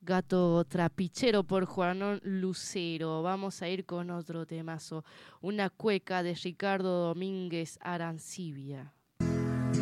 Gato Trapichero por Juanón Lucero. Vamos a ir con otro temazo. Una cueca de Ricardo Domínguez Arancibia.